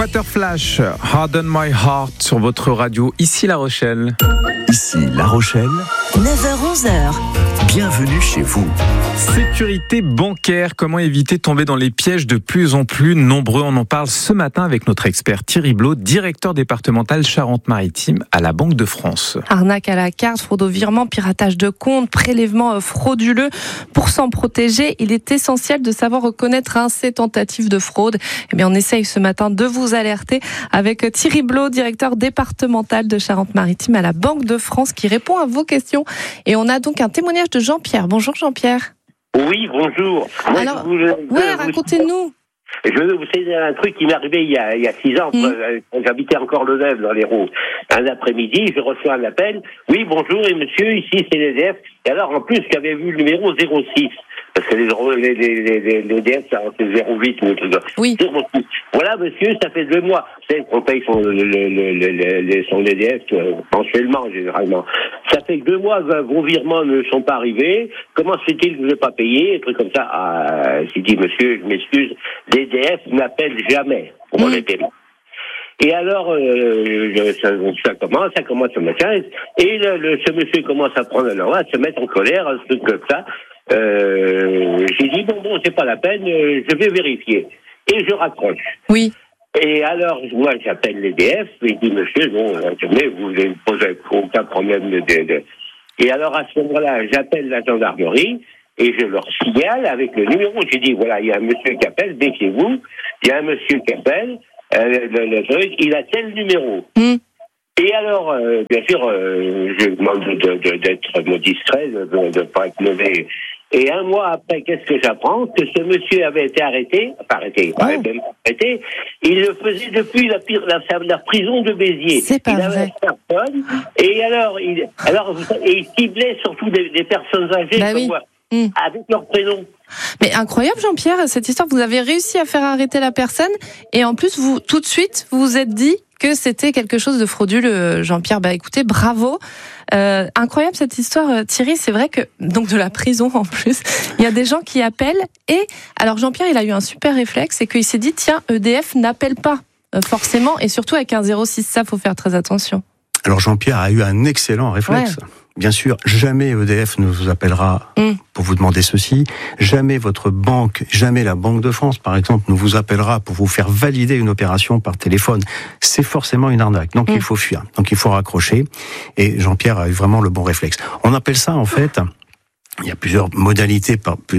Équateur Flash, Harden My Heart sur votre radio, ici La Rochelle. Ici La Rochelle, 9h-11h. Bienvenue chez vous. Sécurité bancaire, comment éviter de tomber dans les pièges de plus en plus nombreux? On en parle ce matin avec notre expert Thierry Blot, directeur départemental Charente-Maritime à la Banque de France. Arnaque à la carte, fraude au virement, piratage de compte, prélèvement frauduleux. Pour s'en protéger, il est essentiel de savoir reconnaître ces tentatives de fraude. Eh bien, on essaye ce matin de vous alerter avec Thierry Blot, directeur départemental de Charente-Maritime à la Banque de France, qui répond à vos questions. Et on a donc un témoignage de Jean-Pierre. Bonjour Jean-Pierre. Oui, bonjour. Alors, racontez-nous. Je veux vous dire un truc qui m'est arrivé il y a 6 ans, quand j'habitais encore le Neuve dans l'Hérault. Un après-midi, je reçois un appel. Oui, bonjour, et monsieur, ici c'est l'EDF. Et alors, en plus, j'avais vu le numéro 06. Parce que les EDF, c'est 08 ou tout ça. Oui. 06. Voilà, monsieur, ça fait 2 mois. Vous savez qu'on paye son EDF mensuellement, généralement. Ça fait 2 mois que vos virements ne sont pas arrivés. Comment se fait-il que vous n'avez pas payé? Un truc comme ça. J'ai dit, monsieur, je m'excuse, l'EDF n'appelle jamais pour les paiements. Et alors, ça commence ce matin, et ce monsieur commence à prendre à se mettre en colère, un truc comme ça. J'ai dit, bon, c'est pas la peine, je vais vérifier. Et je raccroche. Oui. Et alors, moi, j'appelle l'EDF, et je dis, monsieur, bon, attendez, vous ne posez aucun problème de... Et alors, à ce moment-là, j'appelle la gendarmerie, et je leur signale avec le numéro. J'ai dit, voilà, il y a un monsieur qui appelle, méfiez-vous, il y a un monsieur qui appelle, le truc, il a tel numéro. Et alors, bien sûr, je demande d'être discret, de ne pas être mauvais. Et 1 mois après, qu'est-ce que j'apprends? Que ce monsieur avait été arrêté, il le faisait depuis la prison de Béziers. C'est pas vrai. Personne, et alors, il ciblait surtout des personnes âgées comme moi, avec leur prénom. Mais incroyable Jean-Pierre, cette histoire, vous avez réussi à faire arrêter la personne, et en plus, vous, tout de suite, vous vous êtes dit que c'était quelque chose de frauduleux, Jean-Pierre. Écoutez, bravo. Incroyable cette histoire, Thierry. C'est vrai que, donc de la prison en plus, il y a des gens qui appellent. Et alors Jean-Pierre, il a eu un super réflexe, c'est qu'il s'est dit, tiens, EDF n'appelle pas forcément, et surtout avec un 06, ça, faut faire très attention. Alors Jean-Pierre a eu un excellent réflexe. Ouais. Bien sûr, jamais EDF ne vous appellera pour vous demander ceci. Jamais votre banque, jamais la Banque de France, par exemple, ne vous appellera pour vous faire valider une opération par téléphone. C'est forcément une arnaque. Donc il faut fuir. Donc il faut raccrocher. Et Jean-Pierre a eu vraiment le bon réflexe. On appelle ça, en fait, il y a plusieurs modalités,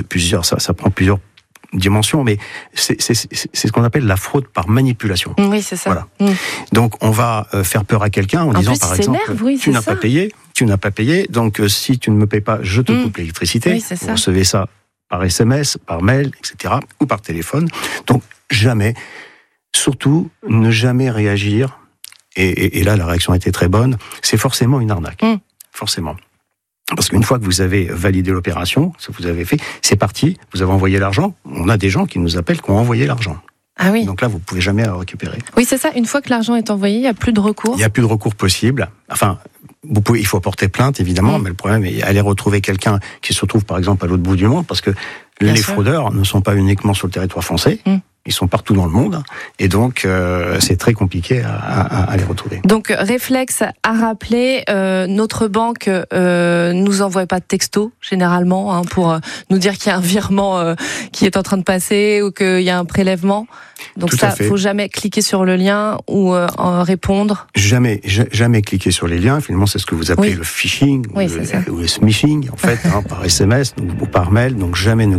ça prend plusieurs dimension, mais c'est ce qu'on appelle la fraude par manipulation. Oui, c'est ça. Voilà. Donc, on va faire peur à quelqu'un en disant, par exemple, tu n'as pas payé, donc si tu ne me payes pas, je te coupe l'électricité. Oui, vous recevez ça par SMS, par mail, etc., ou par téléphone. Donc, jamais, surtout, ne jamais réagir, et là, la réaction a été très bonne, c'est forcément une arnaque. Forcément. Parce qu'une fois que vous avez validé l'opération, ce que vous avez fait, c'est parti, vous avez envoyé l'argent. On a des gens qui nous appellent qui ont envoyé l'argent. Ah oui. Donc là, vous ne pouvez jamais récupérer. Oui, c'est ça. Une fois que l'argent est envoyé, il n'y a plus de recours. Il n'y a plus de recours possible. Enfin, il faut porter plainte, évidemment, mais le problème est aller retrouver quelqu'un qui se trouve, par exemple, à l'autre bout du monde, parce que les fraudeurs ne sont pas uniquement sur le territoire français. Ils sont partout dans le monde, et donc c'est très compliqué à les retrouver. Donc réflexe à rappeler, notre banque nous envoie pas de texto généralement pour nous dire qu'il y a un virement qui est en train de passer ou qu'il y a un prélèvement. Donc ça, faut jamais cliquer sur le lien ou répondre. Jamais cliquer sur les liens. Finalement, c'est ce que vous appelez le phishing ou le smishing, en fait, par SMS ou par mail. Donc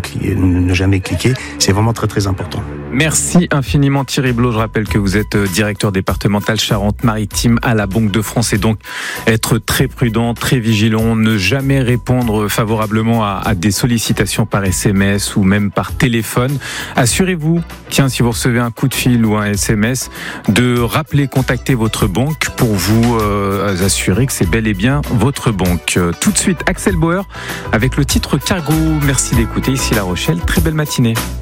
ne jamais cliquer. C'est vraiment très très important. Merci infiniment Thierry Blot. Je rappelle que vous êtes directeur départemental Charente-Maritime à la Banque de France, et donc être très prudent, très vigilant, ne jamais répondre favorablement à des sollicitations par SMS ou même par téléphone. Assurez-vous, si vous recevez un coup de fil ou un SMS, de rappeler, contacter votre banque pour vous assurer que c'est bel et bien votre banque. Tout de suite, Axel Bauer avec le titre Cargo. Merci d'écouter ici La Rochelle. Très belle matinée.